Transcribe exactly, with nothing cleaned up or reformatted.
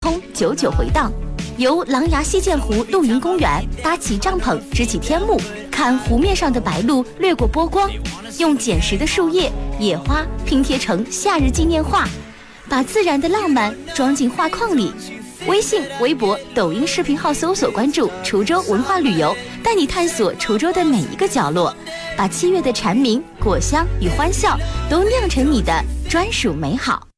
通，久久回荡。游狼牙溪涧湖露营公园，搭起帐篷，支起天幕，看湖面上的白鹭掠过波光，用捡拾的树叶、野花拼贴成夏日纪念画，把自然的浪漫装进画框里。微信、微博、抖音视频号搜索关注滁州文化旅游，带你探索滁州的每一个角落，把七月的蝉鸣、果香与欢笑都酿成你的专属美好。